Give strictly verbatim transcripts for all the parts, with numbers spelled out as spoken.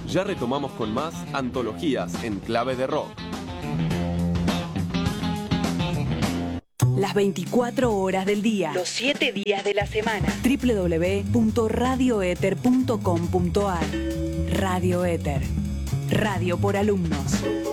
Ya retomamos con más antologías en clave de rock. Las veinticuatro horas del día, los siete días de la semana. doble u doble u doble u punto radio éter punto com punto a r. Radio Éter. Radio por alumnos.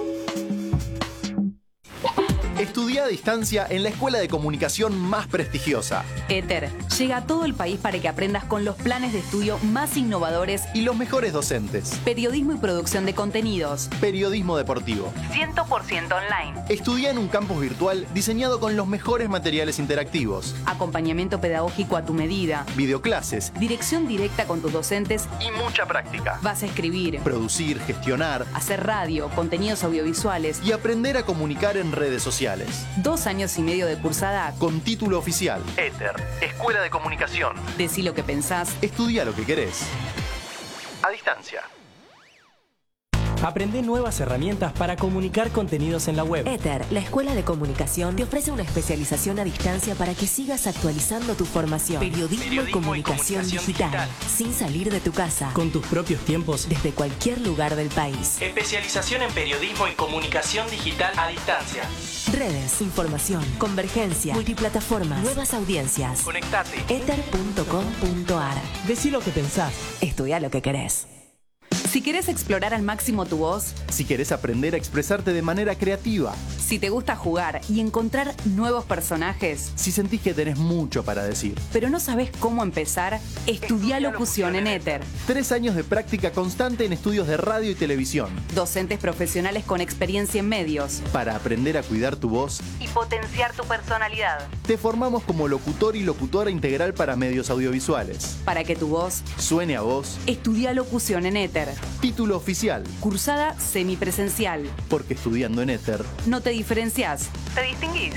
Estudia a distancia en la escuela de comunicación más prestigiosa. Éter llega a todo el país para que aprendas con los planes de estudio más innovadores y los mejores docentes. Periodismo y producción de contenidos. Periodismo deportivo. cien por ciento online. Estudia en un campus virtual diseñado con los mejores materiales interactivos. Acompañamiento pedagógico a tu medida. Videoclases. Dirección directa con tus docentes. Y mucha práctica. Vas a escribir. Producir, gestionar. Hacer radio, contenidos audiovisuales. Y aprender a comunicar en redes sociales. Dos años y medio de cursada. Con título oficial. Éter, Escuela de Comunicación. Decí lo que pensás. Estudia lo que querés. A distancia. Aprende nuevas herramientas para comunicar contenidos en la web. Éter, la escuela de comunicación, te ofrece una especialización a distancia para que sigas actualizando tu formación. Periodismo, Periodismo y, comunicación y comunicación digital, digital, sin salir de tu casa. Con tus propios tiempos. Desde cualquier lugar del país. Especialización en periodismo y comunicación digital a distancia. Redes, información, convergencia, multiplataformas, nuevas audiencias. Conectate. éter punto com punto a r. Decí lo que pensás. Estudia lo que querés. Si querés explorar al máximo tu voz, si querés aprender a expresarte de manera creativa, si te gusta jugar y encontrar nuevos personajes, si sentís que tenés mucho para decir, pero no sabés cómo empezar, estudia locución en Éter. Tres años de práctica constante en estudios de radio y televisión. Docentes profesionales con experiencia en medios. Para aprender a cuidar tu voz y potenciar tu personalidad. Te formamos como locutor y locutora integral para medios audiovisuales. Para que tu voz suene a vos, estudia locución en Éter. Título oficial. Cursada semipresencial. Porque estudiando en Éter no te diferenciás, te distinguís.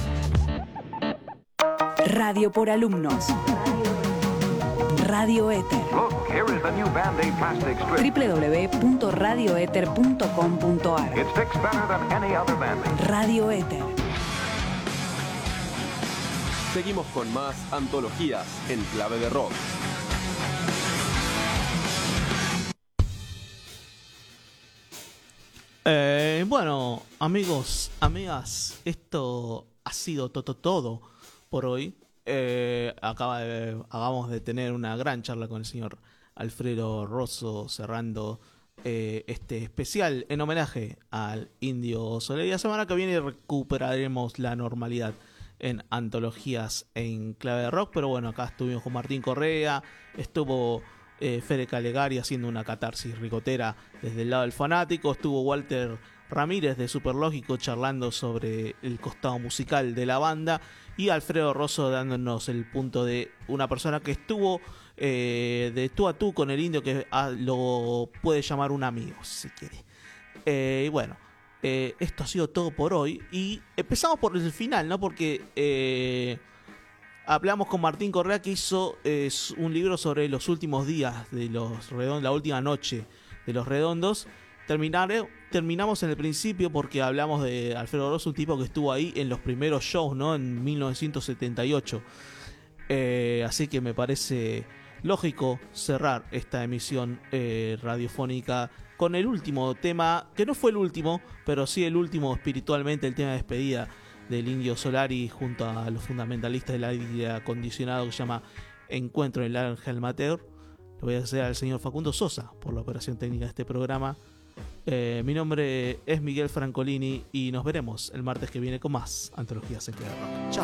Radio por alumnos. Radio Éter. doble u doble u doble u punto radio éter punto com punto a r. Radio Éter. Seguimos con más antologías en clave de rock. Eh, bueno, amigos, amigas, esto ha sido todo, todo por hoy. Eh, acaba de, acabamos de tener una gran charla con el señor Alfredo Rosso cerrando eh, este especial en homenaje al Indio Solari. La semana que viene recuperaremos la normalidad en antologías en clave de rock, pero bueno, acá estuvimos con Martín Correa, estuvo Eh, Fede Calegari haciendo una catarsis ricotera desde el lado del fanático. Estuvo Walter Ramírez de Superlógico charlando sobre el costado musical de la banda. Y Alfredo Rosso dándonos el punto de una persona que estuvo eh, de tú a tú con el Indio, que ah, lo puede llamar un amigo, si se quiere. Eh, y bueno, eh, esto ha sido todo por hoy. Y empezamos por el final, ¿no? Porque... Eh, hablamos con Martín Correa, que hizo eh, un libro sobre los últimos días de los redondos, la última noche de los redondos. Terminaré, terminamos en el principio porque hablamos de Alfredo Rosso, un tipo que estuvo ahí en los primeros shows, ¿no? En mil novecientos setenta y ocho. Eh, así que me parece lógico cerrar esta emisión eh, radiofónica con el último tema, que no fue el último, pero sí el último espiritualmente, el tema de despedida del Indio Solari junto a los fundamentalistas del aire acondicionado, que se llama Encuentro en el Ángel Amateur. Lo voy a hacer al señor Facundo Sosa por la operación técnica de este programa. Eh, mi nombre es Miguel Francolini y nos veremos el martes que viene con más antologías en Clave Rock. Chao.